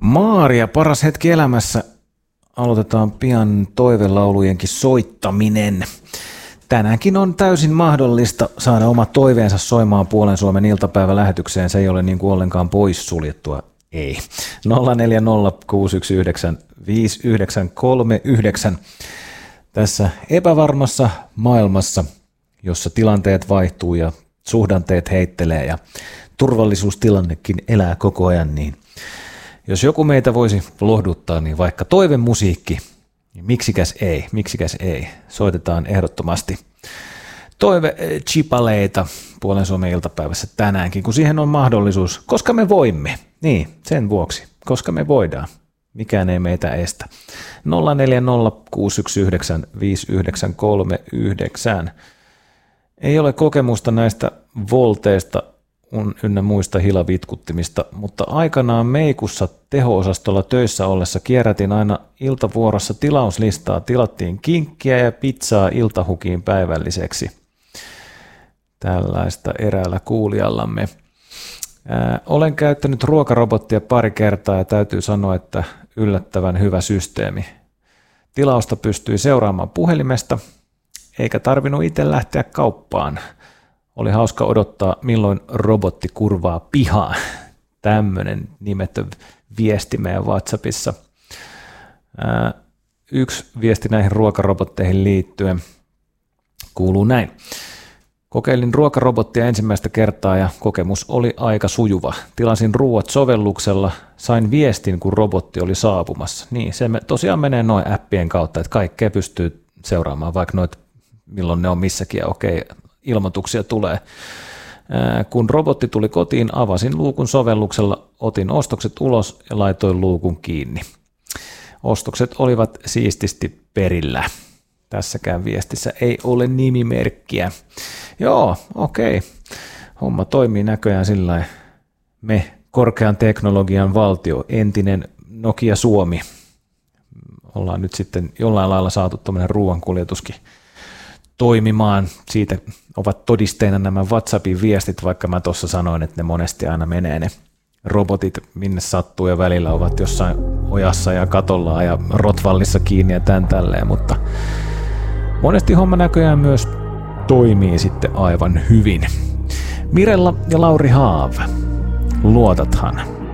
Maaria, paras hetki elämässä. Aloitetaan pian toivelaulujenkin soittaminen. Tänäänkin on täysin mahdollista saada oma toiveensa soimaan Puolen Suomen iltapäivälähetykseen. Se ei ole niin kuin ollenkaan poissuljettua. Ei. 0406915939. Tässä epävarmassa maailmassa, jossa tilanteet vaihtuu ja suhdanteet heittelee ja turvallisuustilannekin elää koko ajan, niin jos joku meitä voisi lohduttaa, niin vaikka toivemusiikki, niin miksikäs ei. Soitetaan ehdottomasti toive-chipaleita Puolen Suomen iltapäivässä tänäänkin, kun siihen on mahdollisuus, koska me voimme. Niin, sen vuoksi, koska me voidaan. Mikään ei meitä estä. 0406915939. Ei ole kokemusta näistä volteista ynnä muista hilavitkuttimista, mutta aikanaan Meikussa teho-osastolla töissä ollessa kierrätin aina iltavuorossa tilauslistaa. Tilattiin kinkkiä ja pizzaa iltahukiin päivälliseksi. Tällaista eräällä kuulijallamme. Olen käyttänyt ruokarobottia pari kertaa ja täytyy sanoa, että yllättävän hyvä systeemi. Tilausta pystyi seuraamaan puhelimesta, eikä tarvinnut itse lähteä kauppaan. Oli hauska odottaa, milloin robotti kurvaa pihaan. Tämmöinen nimetön viesti meidän WhatsAppissa. Yksi viesti näihin ruokarobotteihin liittyen kuuluu näin. Kokeilin ruokarobottia ensimmäistä kertaa ja kokemus oli aika sujuva. Tilasin ruuat sovelluksella, sain viestin, kun robotti oli saapumassa. Niin, se tosiaan menee noin appien kautta, että kaikkea pystyy seuraamaan, vaikka noit, milloin ne on missäkin ja okei, ilmoituksia tulee. Kun robotti tuli kotiin, avasin luukun sovelluksella, otin ostokset ulos ja laitoin luukun kiinni. Ostokset olivat siististi perillä. Tässäkään viestissä ei ole nimimerkkiä. Joo, okei. Homma toimii näköjään sillä me korkean teknologian valtio, entinen Nokia Suomi. Ollaan nyt sitten jollain lailla saatu tämmöinen ruoankuljetuskin toimimaan. Siitä ovat todisteina nämä WhatsAppin viestit, vaikka mä tuossa sanoin, että ne monesti aina menee ne robotit minne sattuu ja välillä ovat jossain ojassa ja katolla ja rotvallissa kiinni ja tän tälleen, mutta monesti homma näköjään myös toimii sitten aivan hyvin. Mirella ja Lauri Haav, luotathan.